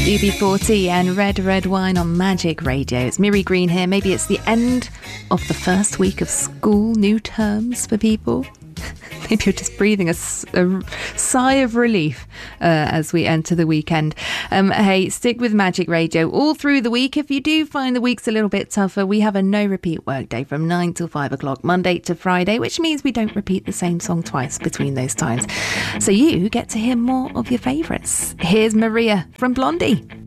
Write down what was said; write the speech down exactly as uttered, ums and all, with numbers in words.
U B forty and Red Red Wine on Magic Radio. It's Miri Green here. Maybe it's the end of the first week of school, new terms for people. Maybe you're just breathing a, a sigh of relief uh, as we enter the weekend. Um, hey, stick with Magic Radio all through the week. If you do find the week's a little bit tougher, we have a no repeat workday from nine till five o'clock, Monday to Friday, which means we don't repeat the same song twice between those times. So you get to hear more of your favourites. Here's Maria from Blondie.